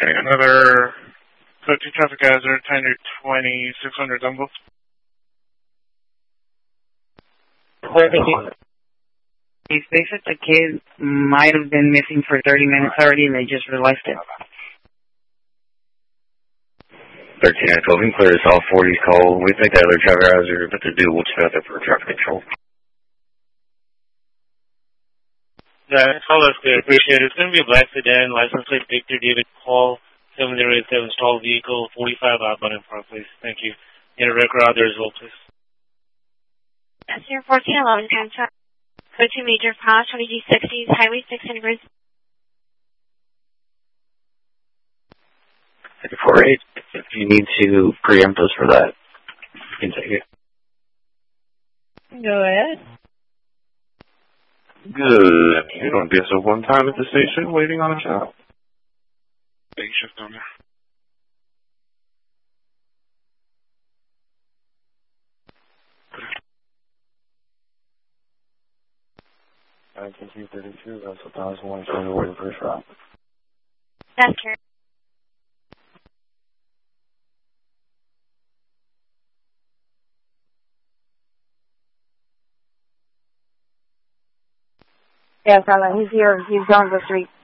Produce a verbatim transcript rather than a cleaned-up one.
Okay, another thirteen traffic hazard, Tender twenty, six hundred Dumbo. He thinks that the kid might have been missing for thirty minutes already and they just realized it. thirteen nine twelve, we can clear this all forties call. We think that other traffic hazard, but to do, we'll just out there for traffic control. Yeah, that's all that's good. Appreciate it. It's going to be a black sedan, license plate Victor David Paul, seven zero eight seven, stall vehicle, forty-five outbound in front, please. Thank you. Get a record out there as well, please. zero fourteen eleven, contact. Go to Major Pass, twenty G sixties, Highway six in Brisbane. four eight, if you need to preempt us for that, you can take it. Go ahead. Good. You're going to be so one time at the station waiting on a shot. Big shift down there. nineteen thirty-two, that's one thousand one hundred waiting for a shot. That's correct. Yeah, fella, he's here. He's on the street.